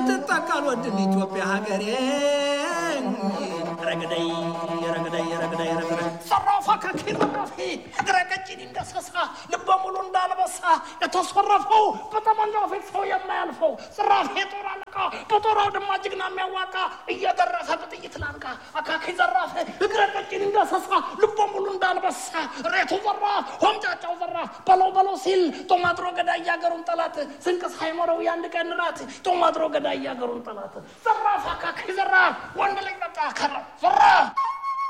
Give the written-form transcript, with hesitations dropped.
ስትጠቃል ወድን ኢትዮጵያ ሀገሬ ረግደይ ሰራፋ ከኪራፊ ግረቀጭን እንደሰሳ ልበሙሉ እንዳልበሳ የተሰረፈው በተመንጃው ፊት ሰው የማያልፈው ሰራፊ ጦራለቃ በጦራው ድማ ጅግና የሚያዋቃ እየደረሰ በጥይት ላንቃ አካኪ ዘራፍ ግረቀጭን እንደሰሳ ልበሙሉ እንዳልበሳ ሬቱ ዘራ ሆምጫጫው ዘራ በለው ሲል ጦማጥሮ ገዳይ ያገሩን ጠላት ስንቅ ሳይኖረው ያንድ ቀን ራት ጦማጥሮ ገዳይ ያገሩን ጠላት ዘራፍ አካኪ ዘራ ወንድ ልጅ በቃ ከራ ዘራ